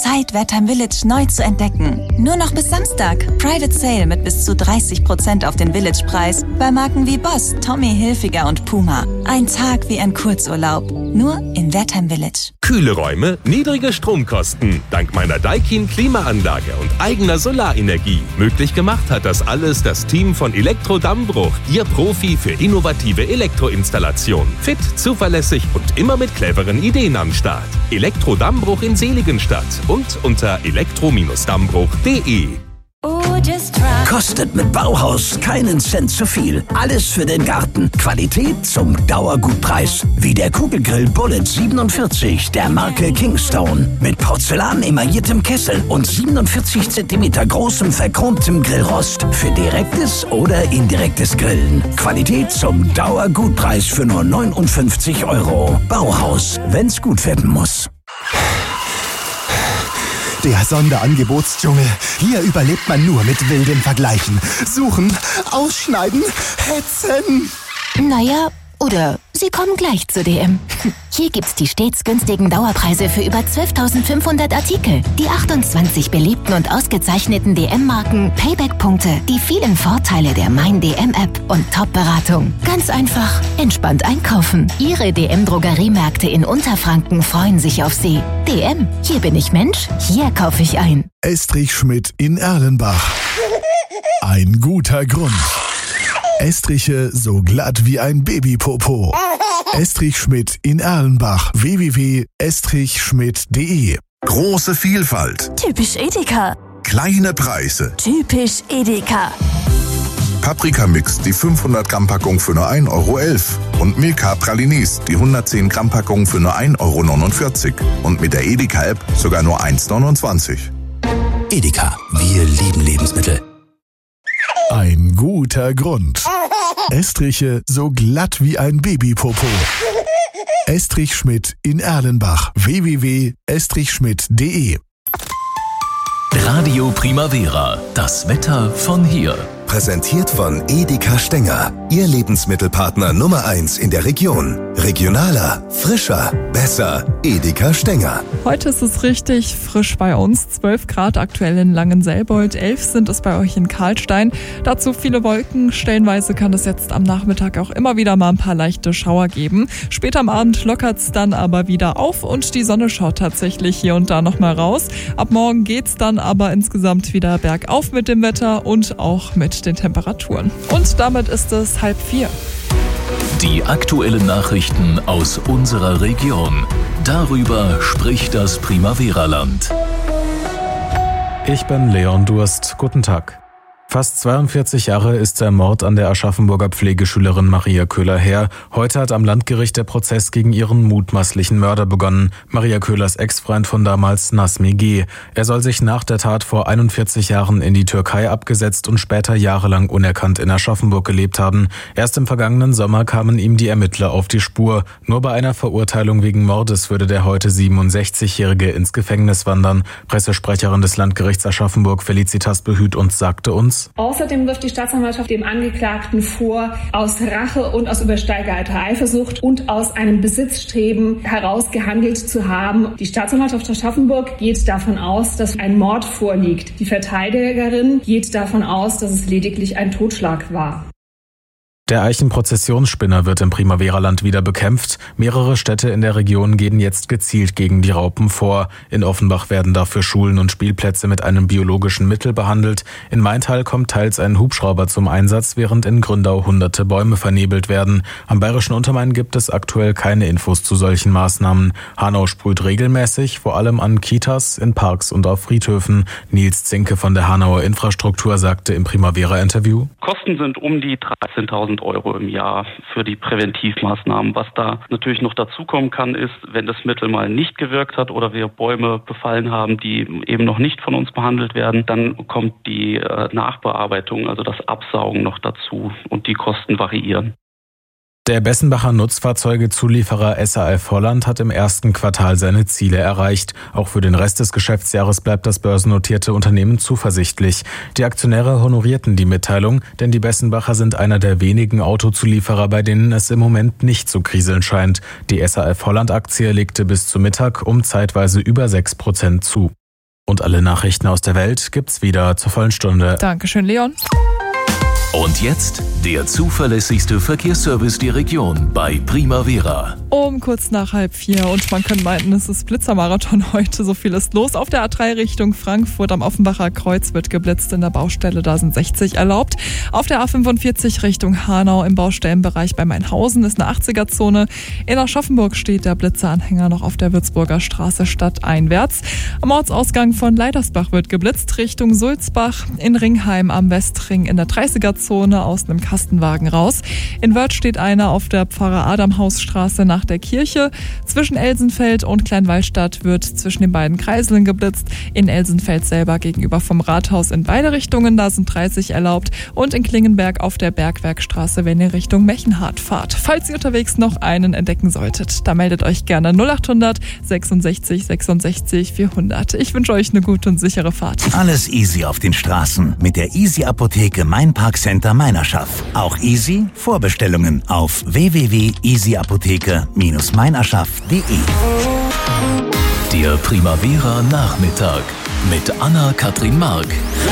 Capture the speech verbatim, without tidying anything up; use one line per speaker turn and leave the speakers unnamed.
Zeit, Wertheim Village neu zu entdecken. Nur noch bis Samstag. Private Sale mit bis zu dreißig Prozent auf den Village-Preis bei Marken wie Boss, Tommy Hilfiger und Puma. Ein Tag wie ein Kurzurlaub. Nur in Wertheim Village.
Kühle Räume, niedrige Stromkosten. Dank meiner Daikin Klimaanlage und eigener Solarenergie. Möglich gemacht hat das alles das Team von Elektro Dammbruch. Ihr Profi für innovative Elektroinstallation. Fit, zuverlässig und immer mit cleveren Ideen am Start. Elektro Dammbruch in Seligenstadt und unter elektro Dammbruch punkt de.
Kostet mit Bauhaus keinen Cent zu viel. Alles für den Garten. Qualität zum Dauergutpreis. Wie der Kugelgrill Bullet siebenundvierzig der Marke Kingstone. Mit Porzellan-emailliertem Kessel und siebenundvierzig Zentimeter großem verchromtem Grillrost. Für direktes oder indirektes Grillen. Qualität zum Dauergutpreis für nur neunundfünfzig Euro. Bauhaus, wenn's gut werden muss.
Der Sonderangebotsdschungel. Hier überlebt man nur mit wilden Vergleichen. Suchen, ausschneiden, hetzen.
Naja, oder sie kommen gleich zu D M. Hier gibt's die stets günstigen Dauerpreise für über zwölftausendfünfhundert Artikel, die achtundzwanzig beliebten und ausgezeichneten D M-Marken, Payback-Punkte, die vielen Vorteile der Mein D M-App und Top-Beratung. Ganz einfach, entspannt einkaufen. Ihre D M-Drogeriemärkte in Unterfranken freuen sich auf Sie. D M, hier bin ich Mensch, hier kaufe ich ein.
Estrich Schmidt in Erlenbach. Ein guter Grund. Estriche so glatt wie ein Babypopo. Estrich Schmidt in Erlenbach. w w w punkt estrich schmidt punkt de.
Große Vielfalt.
Typisch Edeka.
Kleine Preise.
Typisch Edeka.
Paprikamix, die fünfhundert Gramm Packung für nur ein Euro elf. Und Milka Pralinis, die hundertzehn Gramm Packung für nur ein Euro neunundvierzig. Und mit der Edeka-App sogar nur eins neunundzwanzig.
Edeka, wir lieben Lebensmittel.
Ein guter Grund. Estriche so glatt wie ein Babypopo. Estrich Schmidt in Erlenbach. w w w punkt estrich schmidt punkt de.
Radio Primavera. Das Wetter von hier.
Präsentiert von Edeka Stenger. Ihr Lebensmittelpartner Nummer eins in der Region. Regionaler, frischer, besser. Edeka Stenger.
Heute ist es richtig frisch bei uns. zwölf Grad aktuell in Langenselbold, elf sind es bei euch in Karlstein. Dazu viele Wolken. Stellenweise kann es jetzt am Nachmittag auch immer wieder mal ein paar leichte Schauer geben. Später am Abend lockert es dann aber wieder auf und die Sonne schaut tatsächlich hier und da nochmal raus. Ab morgen geht's dann aber insgesamt wieder bergauf mit dem Wetter und auch mit den Temperaturen. Und damit ist es halb vier.
Die aktuellen Nachrichten aus unserer Region. Darüber spricht das Primavera-Land.
Ich bin Leon Durst. Guten Tag. Fast zweiundvierzig Jahre ist der Mord an der Aschaffenburger Pflegeschülerin Maria Köhler her. Heute hat am Landgericht der Prozess gegen ihren mutmaßlichen Mörder begonnen. Maria Köhlers Ex-Freund von damals, Nazmi G. Er soll sich nach der Tat vor einundvierzig Jahren in die Türkei abgesetzt und später jahrelang unerkannt in Aschaffenburg gelebt haben. Erst im vergangenen Sommer kamen ihm die Ermittler auf die Spur. Nur bei einer Verurteilung wegen Mordes würde der heute siebenundsechzigjährige ins Gefängnis wandern. Pressesprecherin des Landgerichts Aschaffenburg, Felicitas Behüt, uns sagte uns:
Außerdem wirft die Staatsanwaltschaft dem Angeklagten vor, aus Rache und aus übersteigerter Eifersucht und aus einem Besitzstreben heraus gehandelt zu haben. Die Staatsanwaltschaft Aschaffenburg geht davon aus, dass ein Mord vorliegt. Die Verteidigerin geht davon aus, dass es lediglich ein Totschlag war.
Der Eichenprozessionsspinner wird im Primavera-Land wieder bekämpft. Mehrere Städte in der Region gehen jetzt gezielt gegen die Raupen vor. In Offenbach werden dafür Schulen und Spielplätze mit einem biologischen Mittel behandelt. In Maintal kommt teils ein Hubschrauber zum Einsatz, während in Gründau hunderte Bäume vernebelt werden. Am Bayerischen Untermain gibt es aktuell keine Infos zu solchen Maßnahmen. Hanau sprüht regelmäßig, vor allem an Kitas, in Parks und auf Friedhöfen. Nils Zinke von der Hanauer Infrastruktur sagte im Primavera-Interview:
Kosten sind um die dreizehntausend Euro im Jahr für die Präventivmaßnahmen. Was da natürlich noch dazukommen kann, ist, wenn das Mittel mal nicht gewirkt hat oder wir Bäume befallen haben, die eben noch nicht von uns behandelt werden, dann kommt die äh, Nachbearbeitung, also das Absaugen noch dazu und die Kosten variieren.
Der Bessenbacher Nutzfahrzeugezulieferer S A F Holland hat im ersten Quartal seine Ziele erreicht. Auch für den Rest des Geschäftsjahres bleibt das börsennotierte Unternehmen zuversichtlich. Die Aktionäre honorierten die Mitteilung, denn die Bessenbacher sind einer der wenigen Autozulieferer, bei denen es im Moment nicht zu kriseln scheint. Die S A F Holland Aktie legte bis zum Mittag um zeitweise über sechs Prozent zu. Und alle Nachrichten aus der Welt gibt's wieder zur vollen Stunde.
Dankeschön, Leon.
Und jetzt der zuverlässigste Verkehrsservice der Region bei Primavera.
Um kurz nach halb vier und man könnte meinen, es ist Blitzermarathon heute, so viel ist los. Auf der A drei Richtung Frankfurt am Offenbacher Kreuz wird geblitzt in der Baustelle, da sind sechzig erlaubt. Auf der A fünfundvierzig Richtung Hanau im Baustellenbereich bei Mainhausen ist eine achtziger-Zone. In Aschaffenburg steht der Blitzeranhänger noch auf der Würzburger Straße stadteinwärts. Am Ortsausgang von Leidersbach wird geblitzt Richtung Sulzbach. In Ringheim am Westring in der dreißiger-Zone aus einem Kastenwagen raus. In Wörth steht einer auf der Pfarrer-Adam-Haus-Straße nach der Kirche. Zwischen Elsenfeld und Kleinwallstadt wird zwischen den beiden Kreiseln geblitzt. In Elsenfeld selber gegenüber vom Rathaus in beide Richtungen, da sind dreißig erlaubt. Und in Klingenberg auf der Bergwerkstraße, wenn ihr Richtung Mechenhardt fahrt. Falls ihr unterwegs noch einen entdecken solltet, da meldet euch gerne null achthundert sechsundsechzig sechsundsechzig vierhundert. Ich wünsche euch eine gute und sichere Fahrt.
Alles easy auf den Straßen mit der Easy Apotheke Mein Park Center Meinerschaft. Auch easy Vorbestellungen auf w w w punkt easy apotheke Bindestrich meinerschaft punkt de.
Der Primavera Nachmittag mit Anna-Kathrin Mark.